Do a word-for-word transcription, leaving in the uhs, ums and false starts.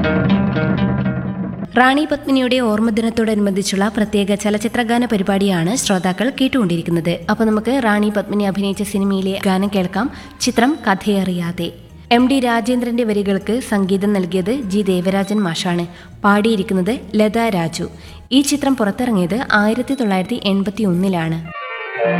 റാണി പത്മിനിയുടെ ഓർമ്മദിനത്തോടനുബന്ധിച്ചുള്ള പ്രത്യേക ചലച്ചിത്രഗാന പരിപാടിയാണ് ശ്രോതാക്കൾ കേട്ടുകൊണ്ടിരിക്കുന്നത്. അപ്പോൾ നമുക്ക് റാണി പത്മിനി അഭിനയിച്ച സിനിമയിലെ ഗാനം കേൾക്കാം. ചിത്രം കഥയറിയാതെ. എം ഡി രാജേന്ദ്രന്റെ വരികൾക്ക് സംഗീതം നൽകിയത് ജി ദേവരാജൻ മാഷാണ്. പാടിയിരിക്കുന്നത് ലത രാജു. ഈ ചിത്രം പുറത്തിറങ്ങിയത് ആയിരത്തി തൊള്ളായിരത്തി എൺപത്തി ഒന്നിലാണ്.